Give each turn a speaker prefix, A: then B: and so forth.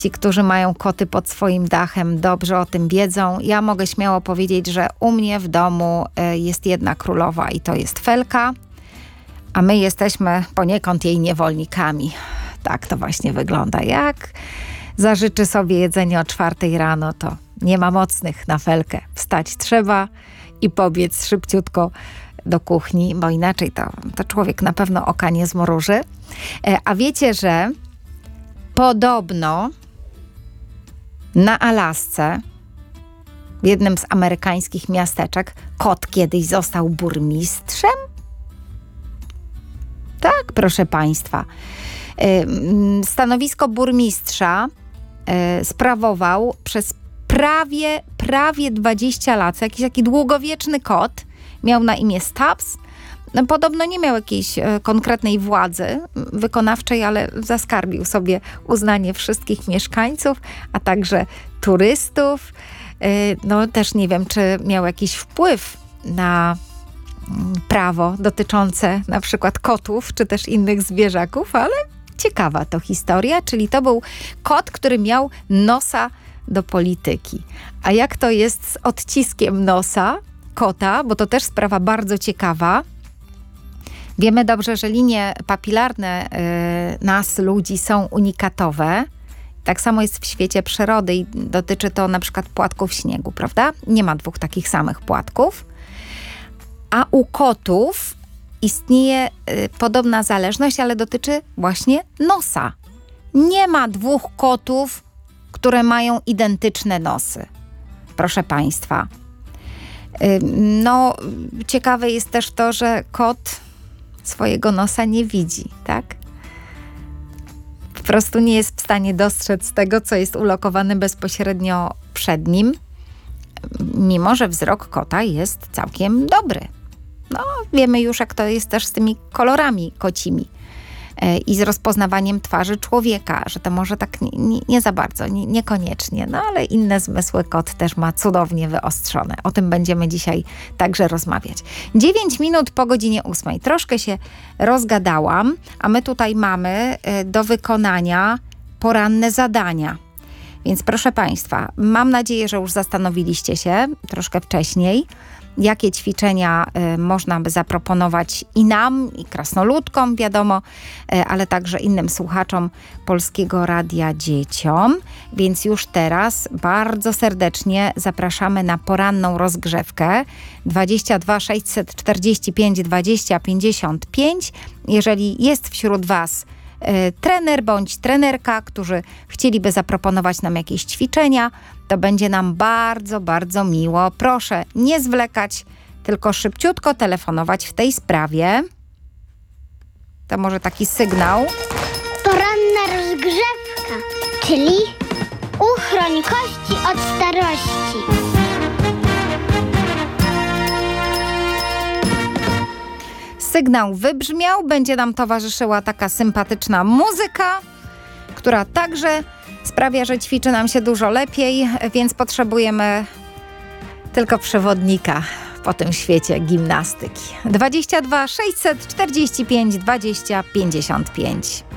A: Ci, którzy mają koty pod swoim dachem, dobrze o tym wiedzą. Ja mogę śmiało powiedzieć, że u mnie w domu jest jedna królowa i to jest Felka, a my jesteśmy poniekąd jej niewolnikami. Tak to właśnie wygląda. Jak zażyczy sobie jedzenie o 4 rano, to nie ma mocnych na Felkę. Wstać trzeba i pobiec szybciutko do kuchni, bo inaczej to człowiek na pewno oka nie zmruży. A wiecie, że podobno na Alasce, w jednym z amerykańskich miasteczek, kot kiedyś został burmistrzem? Tak, proszę państwa. Stanowisko burmistrza sprawował przez prawie 20 lat. Jakiś taki długowieczny kot, miał na imię Stubbs. Podobno nie miał jakiejś konkretnej władzy wykonawczej, ale zaskarbił sobie uznanie wszystkich mieszkańców, a także turystów. No też nie wiem, czy miał jakiś wpływ na prawo dotyczące na przykład kotów, czy też innych zwierzaków, ale ciekawa to historia, czyli to był kot, który miał nosa do polityki. A jak to jest z odciskiem nosa kota, bo to też sprawa bardzo ciekawa. Wiemy dobrze, że linie papilarne nas, ludzi, są unikatowe. Tak samo jest w świecie przyrody i dotyczy to na przykład płatków śniegu, prawda? Nie ma 2 takich samych płatków. A u kotów istnieje podobna zależność, ale dotyczy właśnie nosa. Nie ma 2 kotów, które mają identyczne nosy. Proszę państwa. No, ciekawe jest też to, że kot swojego nosa nie widzi, tak? Po prostu nie jest w stanie dostrzec tego, co jest ulokowane bezpośrednio przed nim, mimo że wzrok kota jest całkiem dobry. No, wiemy już, jak to jest też z tymi kolorami kocimi i z rozpoznawaniem twarzy człowieka, że to może tak nie za bardzo, niekoniecznie, no ale inne zmysły kot też ma cudownie wyostrzone. O tym będziemy dzisiaj także rozmawiać. 9 minut po godzinie 8. Troszkę się rozgadałam, a my tutaj mamy do wykonania poranne zadania. Więc proszę państwa, mam nadzieję, że już zastanowiliście się troszkę wcześniej, jakie ćwiczenia można by zaproponować i nam, i krasnoludkom, wiadomo, ale także innym słuchaczom Polskiego Radia Dzieciom. Więc już teraz bardzo serdecznie zapraszamy na poranną rozgrzewkę 22 645 20 55. Jeżeli jest wśród Was trener bądź trenerka, którzy chcieliby zaproponować nam jakieś ćwiczenia, to będzie nam bardzo, bardzo miło. Proszę nie zwlekać, tylko szybciutko telefonować w tej sprawie. To może taki sygnał.
B: Poranna rozgrzewka, czyli uchroń kości od starości.
A: Sygnał wybrzmiał, będzie nam towarzyszyła taka sympatyczna muzyka, która także sprawia, że ćwiczy nam się dużo lepiej, więc potrzebujemy tylko przewodnika po tym świecie gimnastyki. 22 645 20 55.